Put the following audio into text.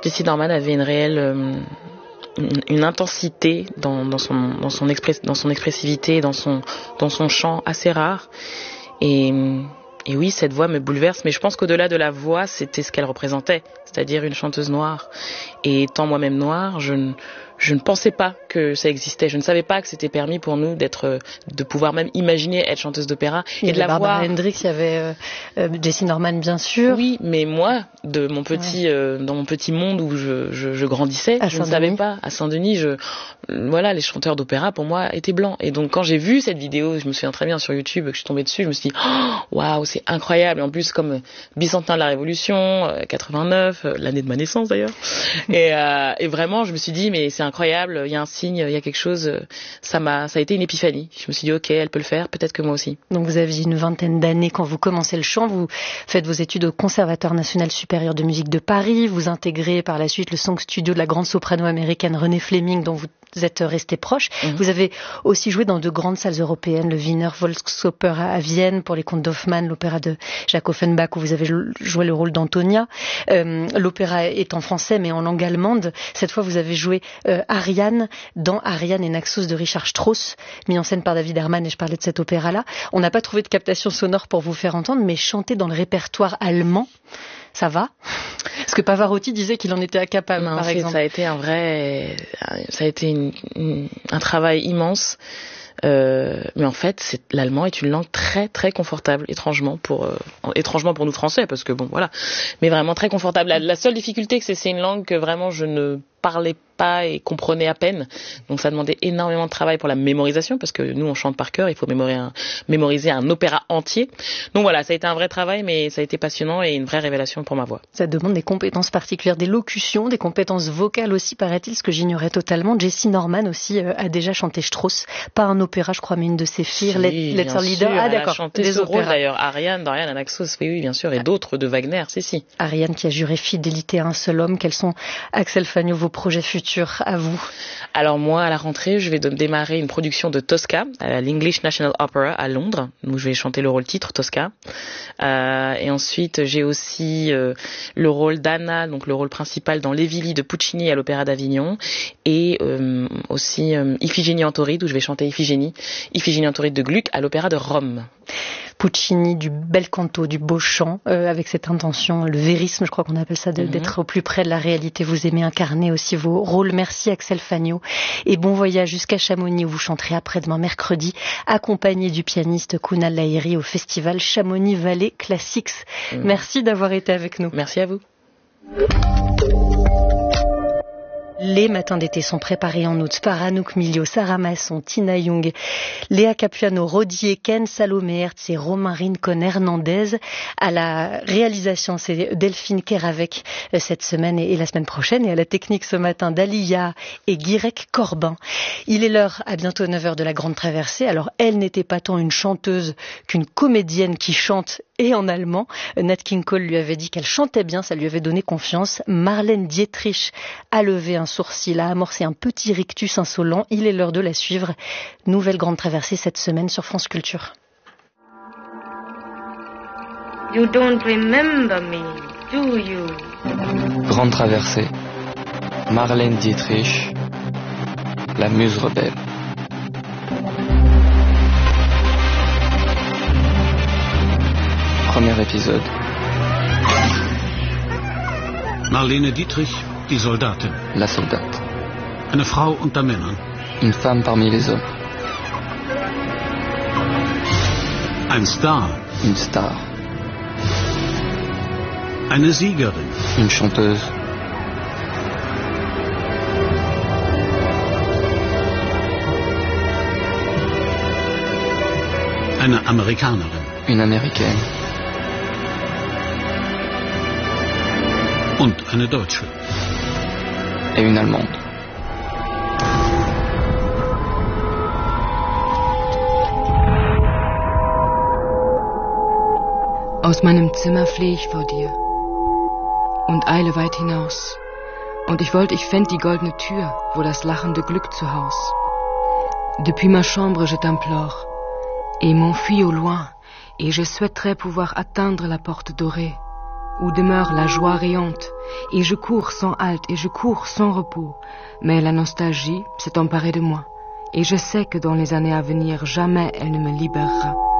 Jessye Norman avait une réelle une intensité dans son expressivité, dans son chant assez rare. Et oui, cette voix me bouleverse, mais je pense qu'au-delà de la voix, c'était ce qu'elle représentait, c'est-à-dire une chanteuse noire. Et étant moi-même noire, je ne pensais pas que ça existait. Je ne savais pas que c'était permis pour nous de pouvoir même imaginer être chanteuse d'opéra et de la voir. Barbara Hendricks, il y avait Jessye Norman, bien sûr. Oui, mais moi, dans mon petit monde où je grandissais, je ne savais pas. À Saint-Denis, les chanteurs d'opéra pour moi étaient blancs. Et donc quand j'ai vu cette vidéo, je me souviens très bien sur YouTube que je suis tombée dessus, je me suis dit waouh, c'est incroyable. Et en plus comme bicentenaire de la Révolution, 89, l'année de ma naissance d'ailleurs. Et vraiment, je me suis dit mais c'est incroyable, il y a un signe, il y a quelque chose. Ça a été une épiphanie. Je me suis dit ok, elle peut le faire, peut-être que moi aussi. Donc vous aviez une vingtaine d'années quand vous commencez le chant, vous faites vos études au Conservatoire national supérieur de musique de Paris, vous intégrez par la suite le Song Studio de la grande soprano américaine Renée Fleming dont vous êtes resté proche. Vous avez aussi joué dans de grandes salles européennes, le Wiener Volksoper à Vienne pour les contes d'Hoffmann, l'opéra de Jacques Offenbach où vous avez joué le rôle d'Antonia. L'opéra est en français mais en langue allemande. Cette fois vous avez joué Ariane dans Ariane et Naxos de Richard Strauss, mis en scène par David Herman, et je parlais de cet opéra-là. On n'a pas trouvé de captation sonore pour vous faire entendre, mais chanter dans le répertoire allemand, ça va? Parce que Pavarotti disait qu'il en était incapable, par exemple. Ça a été un travail immense. Mais en fait, l'allemand est une langue très très confortable, étrangement pour nous Français, parce que bon voilà, mais vraiment très confortable. La seule difficulté, c'est une langue que vraiment je ne parlais pas et comprenais à peine, donc ça demandait énormément de travail pour la mémorisation, parce que nous on chante par cœur, il faut mémoriser un opéra entier. Donc voilà, ça a été un vrai travail, mais ça a été passionnant et une vraie révélation pour ma voix. Ça demande des compétences particulières, des locutions, des compétences vocales aussi, paraît-il, ce que j'ignorais totalement. Jessye Norman aussi a déjà chanté Strauss, pas un opéra je crois, mais une de ses filles, Let's Leader. Ah d'accord, elle a chanté ce rôle d'ailleurs, Ariane, d'Ariane à Naxos, oui bien sûr, et d'autres de Wagner, si. Ariane qui a juré fidélité à un seul homme. Quels sont, Axel Fagnaud, vos projets futurs à vous? Alors moi, à la rentrée, je vais démarrer une production de Tosca à l'English National Opera à Londres, où je vais chanter le rôle titre Tosca. Et ensuite, j'ai aussi le rôle d'Anna, donc le rôle principal dans L'Évili de Puccini à l'Opéra d'Avignon, et aussi Iphigénie en Tauride, où je vais chanter Iphigénie en Tauride de Gluck à l'Opéra de Rome. Puccini, du bel canto, du beau chant, avec cette intention, le vérisme, je crois qu'on appelle ça, d'être au plus près de la réalité. Vous aimez incarner aussi vos rôles. Merci Axel Fagnaud. Et bon voyage jusqu'à Chamonix où vous chanterez après-demain mercredi, accompagné du pianiste Kunal Lahiri au festival Chamonix Valley Classics. Merci d'avoir été avec nous. Merci à vous. Les matins d'été sont préparés en août par Anouk Milio, Sarah Masson, Tina Young, Léa Capuano, Rodier, Ken, Salomé Hertz et Romain Rincon Hernandez. À la réalisation, c'est Delphine Keravec cette semaine et la semaine prochaine. Et à la technique ce matin, Dalia et Guirec Corbin. Il est l'heure, à bientôt 9h de la Grande Traversée. Alors, elle n'était pas tant une chanteuse qu'une comédienne qui chante et en allemand. Nat King Cole lui avait dit qu'elle chantait bien, ça lui avait donné confiance. Marlène Dietrich a levé un sourcil, a amorcé un petit rictus insolent. Il est l'heure de la suivre. Nouvelle Grande Traversée cette semaine sur France Culture. You don't remember me, do you? Grande Traversée. Marlène Dietrich, la muse rebelle. Premier épisode. Marlene Dietrich, die Soldatin. La soldate. Eine Frau unter Männern. Une femme parmi les hommes. Ein Star. Une star. Eine Siegerin. Une chanteuse. Eine Amerikanerin. Une américaine. Und eine Deutsche. Et une allemande. Aus meinem Zimmer flehe ich vor dir und eile weit hinaus. Und ich wollte, ich fänd die goldene Tür, wo das lachende Glück zu Haus. Depuis ma chambre, je t'implore et m'enfuis au loin, et je souhaiterais pouvoir atteindre la porte dorée où demeure la joie rayante, et je cours sans halte et je cours sans repos. Mais la nostalgie s'est emparée de moi, et je sais que dans les années à venir, jamais elle ne me libérera.